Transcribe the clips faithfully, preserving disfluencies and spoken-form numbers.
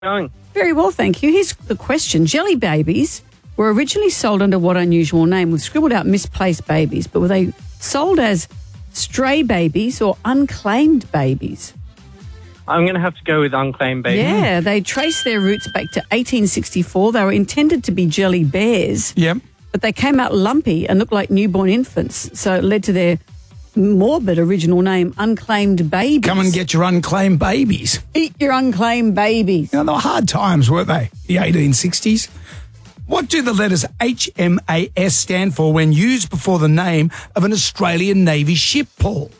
going? Very well, thank you. Here's the question. Jelly babies were originally sold under what unusual name? We've scribbled out misplaced babies, but were they sold as stray babies or unclaimed babies? I'm going to have to go with unclaimed baby. Yeah, they trace their roots back to eighteen sixty-four. They were intended to be jelly bears, Yep. but they came out lumpy and looked like newborn infants, so it led to their morbid original name, unclaimed babies. Come and get your unclaimed babies. Eat your unclaimed babies. You know, they were hard times, weren't they? The eighteen sixties. What do the letters H M A S stand for when used before the name of an Australian Navy ship, Paul?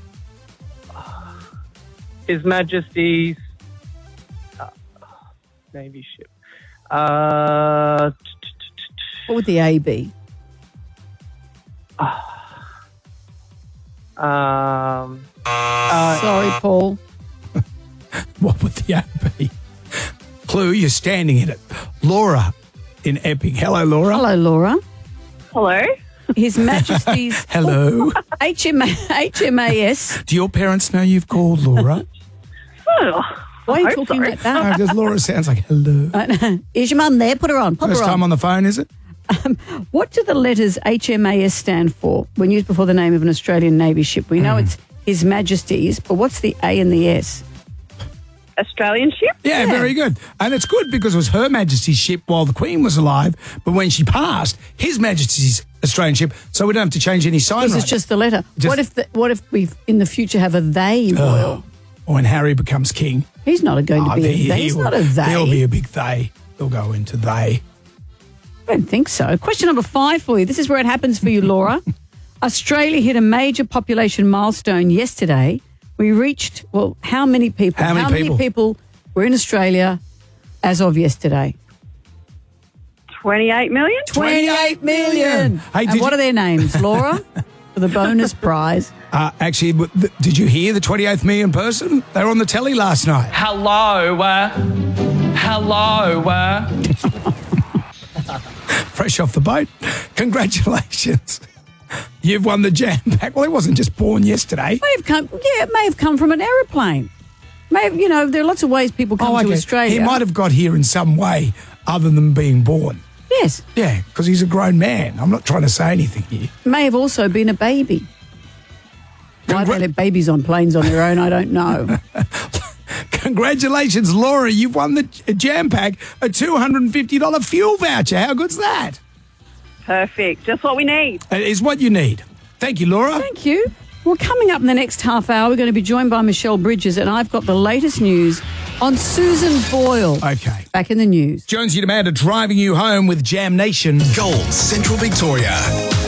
His Majesty's uh, Navy ship. Uh, What would the A be? um, Sorry, Paul. What would the A be? Clue, you're standing in it. Laura in Epping. Hello, Laura. Hello, Laura. Hello? His Majesty's Hello. H M A H M A S. Do your parents know you've called Laura? Oh, Why are you I hope talking so. like that? No, because Laura sounds like hello. Is your mum there? Put her on. Pop First her on. time on the phone, is it? What do the letters H M A S stand for when used before the name of an Australian Navy ship? We know it's His Majesty's, but what's the A and the S? Australian ship? Yeah, Yeah. very good. And it's good because it was Her Majesty's ship while the Queen was alive, but when she passed, His Majesty's Australian ship, so we don't have to change any sign. This is just the letter. Just- what if the, what if we in the future have a they royal? Or when Harry becomes king. He's not going to Oh, be a he- they. he He's will- not a they. He'll be a big they. He'll go into they. I don't think so. Question number five for you. This is where it happens for you, Laura. Australia hit a major population milestone yesterday. We reached, well, how many people? How many people? people were in Australia as of yesterday? twenty-eight million? twenty-eight million. Hey, and did what you- are their names, Laura? For the bonus prize. Uh, actually, w- th- did you hear the twenty-eighth million person? They were on the telly last night. Hello, uh, hello, uh. Fresh off the boat. Congratulations. You've won the jam pack. Well, it wasn't just born yesterday. May have come, yeah, it may have come from an aeroplane. May have, you know, there are lots of ways people come Oh, to okay. Australia. He might have got here in some way other than being born. Yes. Yeah, because he's a grown man. I'm not trying to say anything here. May have also been a baby. Why Congra- they let babies on planes on their own, I don't know. Congratulations, Laura. You've won the j- jam pack, a two hundred fifty dollars fuel voucher. How good's that? Perfect. Just what we need. It is what you need. Thank you, Laura. Thank you. Well, coming up in the next half hour, we're going to be joined by Michelle Bridges, and I've got the latest news on Susan Boyle. Okay. Back in the news. Jonesy and Amanda driving you home with Jam Nation. Gold Central Victoria.